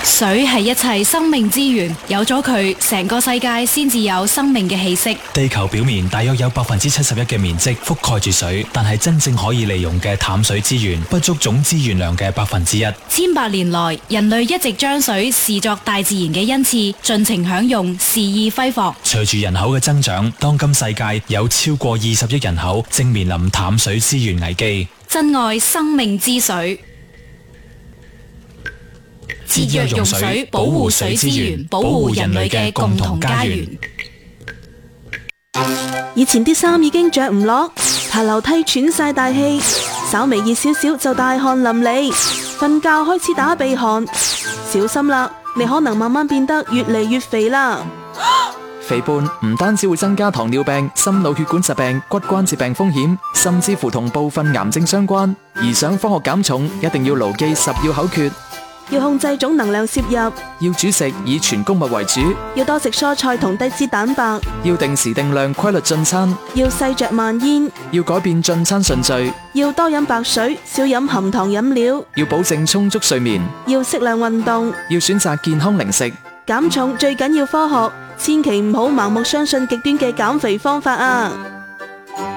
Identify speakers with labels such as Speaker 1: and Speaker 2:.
Speaker 1: 水係一切生命之源，有咗佢，成個世界先至有生命嘅氣息。
Speaker 2: 地球表面大約有71%嘅面積覆蓋住水，但係真正可以利用嘅淡水資源不足總資源量嘅1%。
Speaker 1: 千百年來，人類一直將水視作大自然嘅恩賜，盡情享用，肆意揮霍。
Speaker 2: 隨住人口嘅增長，當今世界有超過20億人口正面臨淡水資源危機。
Speaker 1: 珍愛生命之水。節約用水，保護水資源，保護人類嘅共同家園。
Speaker 3: 以前啲衫已經着唔落，爬樓梯喘晒大氣，稍微熱少少就大汗淋漓，瞓覺開始打鼻鼾，小心啦，你可能慢慢變得越嚟越肥啦。
Speaker 4: 肥胖唔單止會增加糖尿病、心腦血管疾病、骨關節病風險，甚至乎同部分癌症相關。而想科學減重，一定要牢記10要口訣。
Speaker 3: 要控制總能量攝入，
Speaker 4: 要煮食以全穀物為主，
Speaker 3: 要多食蔬菜同低脂蛋白，
Speaker 4: 要定時定量規律進餐，
Speaker 3: 要細嚼慢咽，
Speaker 4: 要改變進餐順序，
Speaker 3: 要多飲白水，少飲含糖飲料，
Speaker 4: 要保證充足睡眠，
Speaker 3: 要適量運動，
Speaker 4: 要選擇健康零食。
Speaker 3: 減重最緊要科學，千祈唔好盲目相信極端嘅減肥方法啊！